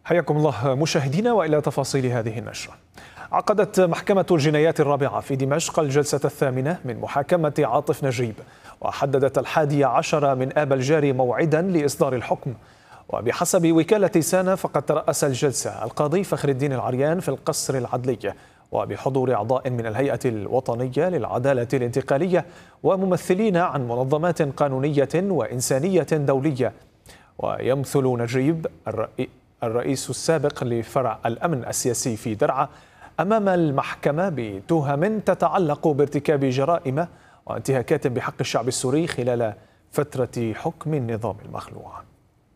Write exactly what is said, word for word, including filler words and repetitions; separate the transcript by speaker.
Speaker 1: حياكم الله مشاهدينا، وإلى تفاصيل هذه النشرة. عقدت محكمة الجنايات الرابعة في دمشق الجلسة الثامنة من محاكمة عاطف نجيب، وحددت الحادي عشر من آب الجاري موعدا لإصدار الحكم. وبحسب وكالة سانا فقد ترأس الجلسة القاضي فخر الدين العريان في القصر العدلي، وبحضور أعضاء من الهيئة الوطنية للعدالة الانتقالية وممثلين عن منظمات قانونية وإنسانية دولية. ويمثل نجيب الرئيس السابق لفرع الأمن السياسي في درعا أمام المحكمة بتهم تتعلق بارتكاب جرائم وانتهاكات بحق الشعب السوري خلال فترة حكم النظام المخلوع.